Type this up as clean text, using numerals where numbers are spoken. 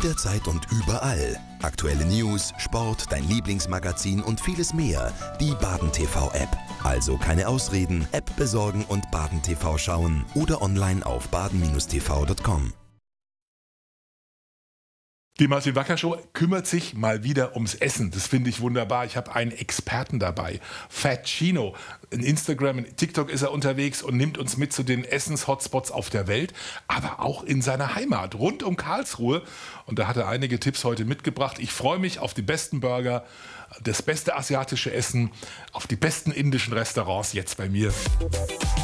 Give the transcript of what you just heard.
Jederzeit und überall. Aktuelle News, Sport, dein Lieblingsmagazin und vieles mehr. Die Baden TV App. Also keine Ausreden, App besorgen und Baden TV schauen oder online auf baden-tv.com. Die Martin Wacker Show kümmert sich mal wieder ums Essen. Das finde ich wunderbar. Ich habe einen Experten dabei, Fat Chino. In Instagram, in TikTok ist er unterwegs und nimmt uns mit zu den Essens-Hotspots auf der Welt, aber auch in seiner Heimat, rund um Karlsruhe. Und da hat er einige Tipps heute mitgebracht. Ich freue mich auf die besten Burger, das beste asiatische Essen, auf die besten indischen Restaurants jetzt bei mir.